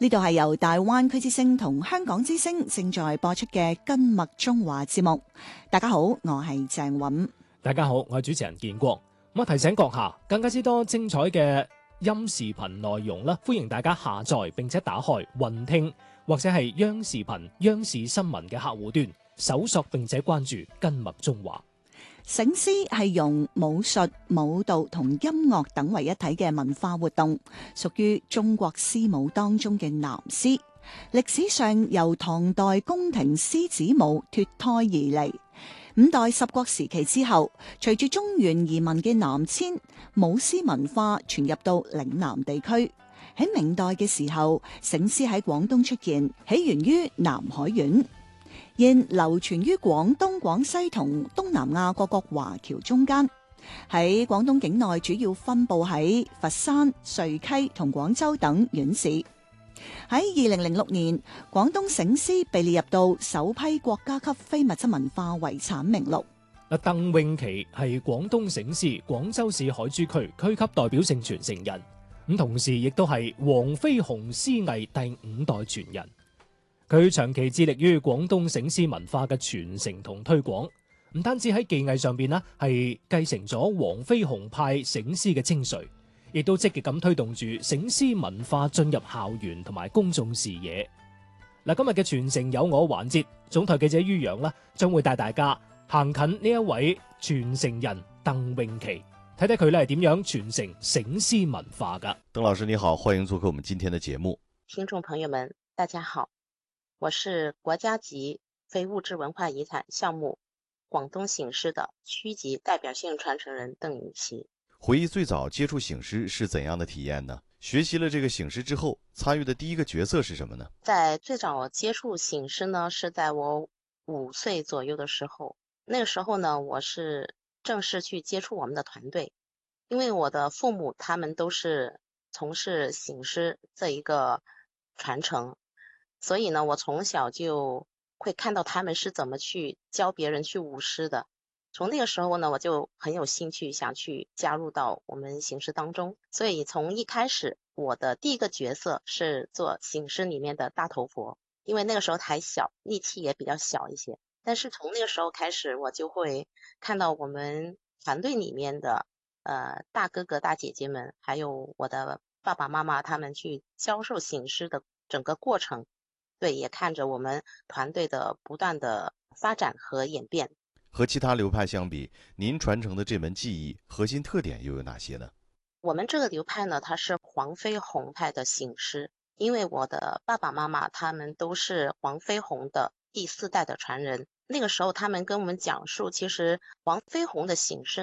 呢度係由大灣區之聲同香港之聲正在播出嘅根脈中華節目。大家好，我係鄭韻。 大家好，我係主持人建國。咁提醒閣下，更加之多精彩嘅音視頻內容啦，歡迎大家下載並且打開雲聽或者係央視頻、央視新聞嘅客戶端，搜索並且關注根脈中華。 醒獅係用武術、舞蹈同音樂等為一體嘅文化活動，屬於中國獅舞當中嘅南獅。歷史上由唐代宮廷獅子舞脫胎而嚟，五代十國時期之後，隨住中原移民嘅南遷，舞獅文化傳入到嶺南地區。喺明代嘅時候，醒獅喺廣東出現，起源於南海縣。現流傳於廣東、廣西同東南亞各國華僑中間。喺廣東境內主要分佈喺佛山、遂溪同廣州等縣市。喺2006年，廣東醒獅被列入到首批國家級非物質文化遺產名錄。 鄧詠琪係廣東醒獅廣州市海珠區區級代表性傳承人，咁同時亦都係黃飛鴻獅藝第5代傳人。佢長期致力於廣東醒獅文化嘅傳承同推廣，唔單止喺技藝上邊呢係繼承咗黃飛鴻派醒獅嘅精髓，亦都積極咁推動住醒獅文化進入校園同埋公眾視野。嗱，今日嘅傳承有我環節，總台記者于洋啦，將會帶大家行近呢一位傳承人鄧詠琪，睇睇佢咧係點樣傳承醒獅文化噶。 鄧老師你好，歡迎做客我們今天的節目。 聽眾朋友們，大家好。我是國家級非物質文化遺產項目廣東醒獅的區級代表性傳承人鄧詠琪。 回憶最早接觸醒獅是怎樣的體驗呢？學習了這個醒獅之後，參與的第一個角色是什麼呢？ 在最早接觸醒獅呢，是在我5歲左右的時候。那個時候呢，我是正式去接觸我們的團隊，因為我的父母他們都是從事醒獅這一個傳承。所以呢，我從小就會看到他們是怎麼去教別人去舞獅的。從那個時候呢，我就很有興趣想去加入到我們醒獅當中。所以從一開始，我的第一個角色是做醒獅裡面的大頭佛，因為那個時候還小，力氣也比較小一些。但是從那個時候開始，我就會看到我們團隊裡面的大哥哥大姐姐們，還有我的爸爸媽媽，他們去教授醒獅的整個過程。對，也看着我們團隊的不斷的發展和演變。 和其他流派相比，您傳承的這門技藝核心特點又有哪些呢？ 我們這個流派呢，它是黃飛鴻派的醒獅，因為我的爸爸媽媽他們都是黃飛鴻的第4代的傳人。那個時候他們跟我們講述，其實黃飛鴻的醒獅